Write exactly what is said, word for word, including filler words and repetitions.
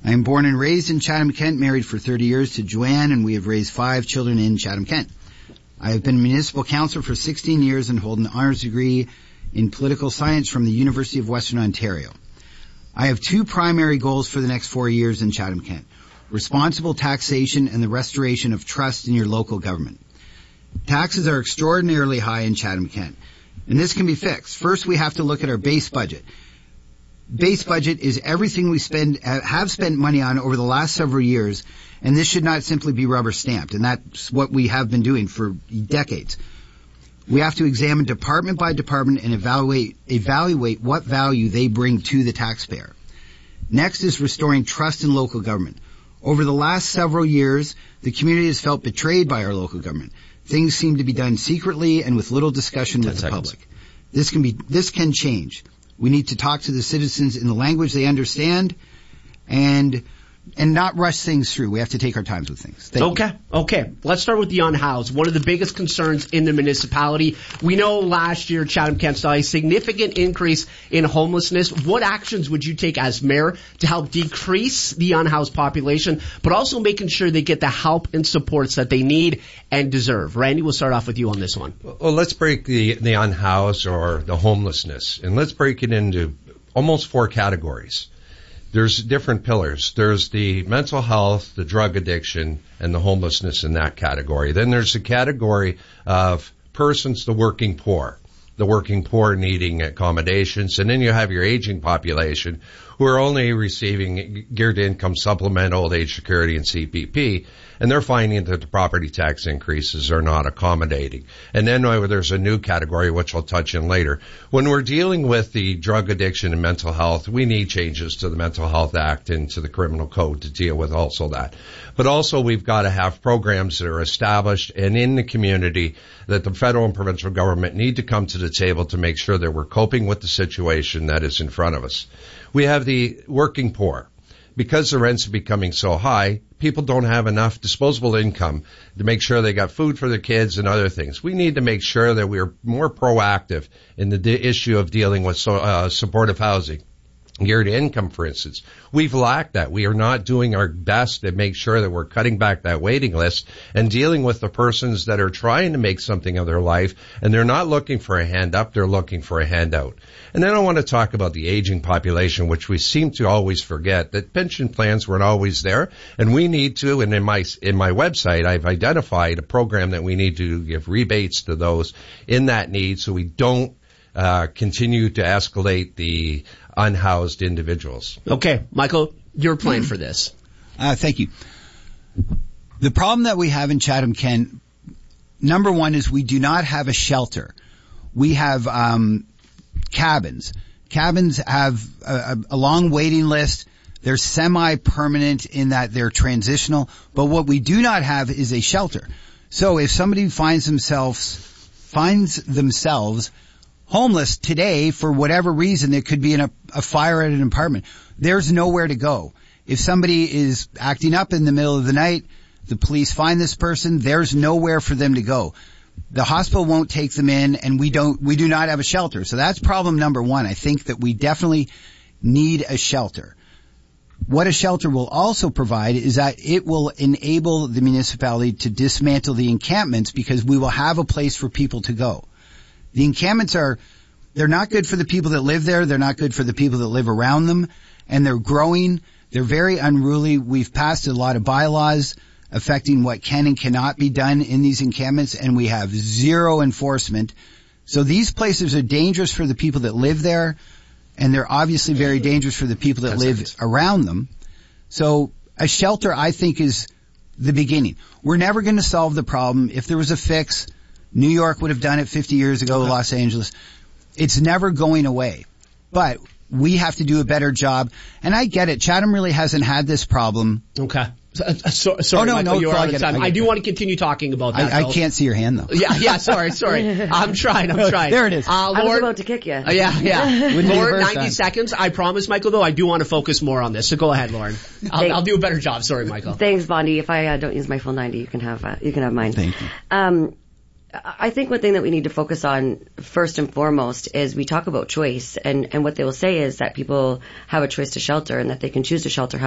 I am born and raised in Chatham-Kent, married for thirty years to Joanne, and we have raised five children in Chatham-Kent. I have been municipal councillor for sixteen years and hold an honours degree in political science from the University of Western Ontario. I have two primary goals for the next four years in Chatham-Kent: responsible taxation and the restoration of trust in your local government. Taxes are extraordinarily high in Chatham-Kent, and this can be fixed. First, we have to look at our base budget. Base budget is everything we spend, have spent money on over the last several years, and this should not simply be rubber stamped, and that's what we have been doing for decades. We have to examine department by department and evaluate, evaluate what value they bring to the taxpayer. Next is restoring trust in local government. Over the last several years, the community has felt betrayed by our local government. Things seem to be done secretly and with little discussion with the public. This can be, this can change. We need to talk to the citizens in the language they understand and and not rush things through. We have to take our times with things. Thank okay, you. okay. Let's start with the unhoused. One of the biggest concerns in the municipality. We know last year Chatham-Kent saw a significant increase in homelessness. What actions would you take as mayor to help decrease the unhoused population, but also making sure they get the help and supports that they need and deserve? Randy, we'll start off with you on this one. Well, let's break the, the unhoused or the homelessness, and let's break it into almost four categories. There's different pillars. There's the mental health, the drug addiction, and the homelessness in that category. Then there's a category of persons, the working poor, the working poor needing accommodations. And then you have your aging population who are only receiving geared income supplement, old age security, and C P P. And they're finding that the property tax increases are not accommodating. And then there's a new category, which I'll touch on later. When we're dealing with the drug addiction and mental health, we need changes to the Mental Health Act and to the Criminal Code to deal with also that. But also we've got to have programs that are established and in the community that the federal and provincial government need to come to the table to make sure that we're coping with the situation that is in front of us. We have the working poor. Because the rents are becoming so high, people don't have enough disposable income to make sure they got food for their kids and other things. We need to make sure that we're more proactive in the de- issue of dealing with so, uh, supportive housing. Geared income, for instance. We've lacked that. We are not doing our best to make sure that we're cutting back that waiting list and dealing with the persons that are trying to make something of their life, and they're not looking for a hand up, they're looking for a handout. And then I want to talk about the aging population, which we seem to always forget, that pension plans weren't always there, and we need to, and in my, in my website, I've identified a program that we need to give rebates to those in that need so we don't uh, continue to escalate the unhoused individuals. Okay, Michael, your plan for this. Uh, thank you. The problem that we have in Chatham-Kent, number one, is we do not have a shelter. We have um, cabins. Cabins have a, a long waiting list. They're semi-permanent in that they're transitional. But what we do not have is a shelter. So if somebody finds themselves finds themselves homeless today for whatever reason, there could be in a, a fire at an apartment, there's nowhere to go. If somebody is acting up in the middle of the night, the police find this person, there's nowhere for them to go. The hospital won't take them in, and we don't, we do not have a shelter. So that's problem number one. I think that we definitely need a shelter. What a shelter will also provide is that it will enable the municipality to dismantle the encampments because we will have a place for people to go. The encampments are, they're not good for the people that live there. They're not good for the people that live around them. And they're growing. They're very unruly. We've passed a lot of bylaws affecting what can and cannot be done in these encampments, and we have zero enforcement. So these places are dangerous for the people that live there, and they're obviously very dangerous for the people that That's live it. around them. So a shelter, I think, is the beginning. We're never going to solve the problem. If there was a fix, New York would have done it fifty years ago, okay. Los Angeles. It's never going away. But we have to do a better job. And I get it. Chatham really hasn't had this problem. Okay. So, so, sorry, oh, no, Michael, no, you're out I of time. I, I do want to continue talking about that. I, I can't see your hand, though. Yeah, yeah, sorry, sorry. I'm trying, I'm trying. There it is. Uh, Lord, I was about to kick you. Uh, yeah, yeah. Lord, ninety time. seconds. I promise, Michael, though, I do want to focus more on this. So go ahead, Lauren. I'll, I'll do a better job. Sorry, Michael. Thanks, Bondi. If I uh, don't use my full ninety, you can have uh, you can have mine. Thank you. Um, I think one thing that we need to focus on first and foremost is we talk about choice, and, and what they will say is that people have a choice to shelter and that they can choose to shelter